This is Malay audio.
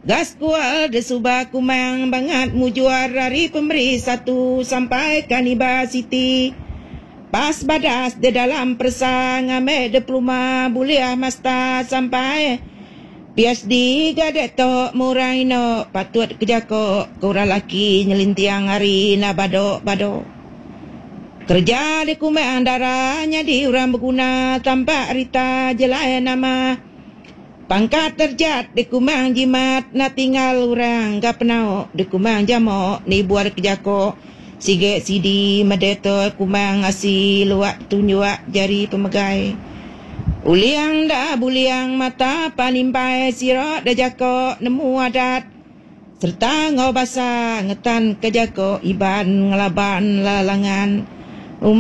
Gas kual de subah kumang bangat mujuar dari pemberi 1 sampai Kaniba City. Pas badas de dalam persang ame de pluma buliah masta sampai PhD gadet tok murai no patut kejako kurang laki nyelintiang hari na bado. Kerja di kumang darahnya di orang berguna tanpa rita jelai nama. Pangkat terjat di kumang jimat na tinggal orang gak penau di kumang jamok ni buat kejako sige sidi medeto kumang asi luak tunjuk jari pemegai uliang dah buliang mata panimpai sirot dah jako nemu adat serta ngau basa ngetan kejako iban ngelaban lalangan